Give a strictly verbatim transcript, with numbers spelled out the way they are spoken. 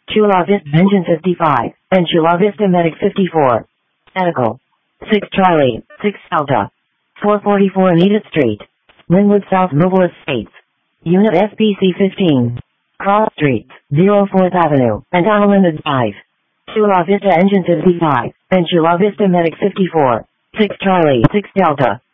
Chula Vista Engine fifty-five, and Chula Vista Medic fifty-four. Echo. six Charlie, six Delta. four forty-four Needed Street. Linwood South Mobile Estates. Unit S P C fifteen. Cross Streets, oh fourth Avenue, and Island Drive. Chula Vista Engine fifty-five, and Chula Vista Medic fifty-four. six Charlie, six Delta.